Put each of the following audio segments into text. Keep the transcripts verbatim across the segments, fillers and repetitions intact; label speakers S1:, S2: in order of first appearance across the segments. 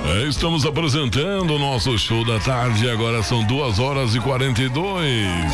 S1: É, estamos apresentando o nosso show da tarde. Agora são duas horas e quarenta e dois.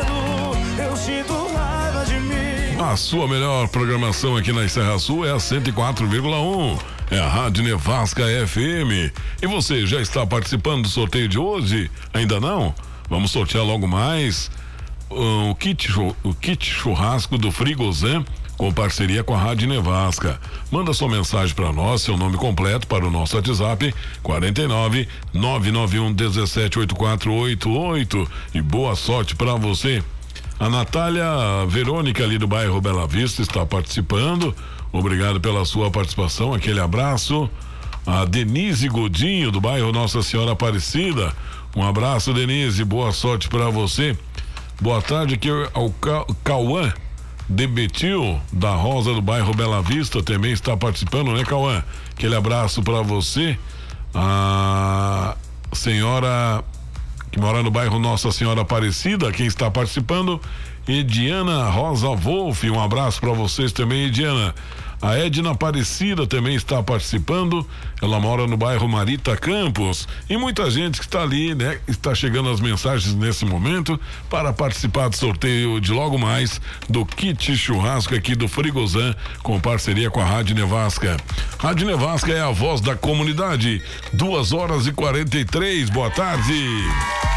S1: A sua melhor programação aqui na Serra Sul é a cento e quatro vírgula um. É a Rádio Nevasca F M. E você já está participando do sorteio de hoje? Ainda não? Vamos sortear logo mais o kit, o kit churrasco do Frigozan, com parceria com a Rádio Nevasca. Manda sua mensagem para nós, seu nome completo para o nosso WhatsApp quarenta e nove, nove nove um, dezessete, oitenta e quatro oitenta e oito. E boa sorte para você. A Natália Verônica, ali do bairro Bela Vista, está participando. Obrigado pela sua participação, aquele abraço. A Denise Godinho, do bairro Nossa Senhora Aparecida. Um abraço, Denise, boa sorte para você. Boa tarde aqui ao Cauã de Betil, da Rosa, do bairro Bela Vista, também está participando, né, Cauã? Aquele abraço para você. A senhora que mora no bairro Nossa Senhora Aparecida, quem está participando, Ediana Rosa Wolf, um abraço para vocês também, Ediana. A Edna Aparecida também está participando, ela mora no bairro Marita Campos, e muita gente que está ali, né, está chegando as mensagens nesse momento para participar do sorteio de logo mais do kit churrasco aqui do Frigozan, com parceria com a Rádio Nevasca. Rádio Nevasca é a voz da comunidade. Duas horas e quarenta e três, boa tarde.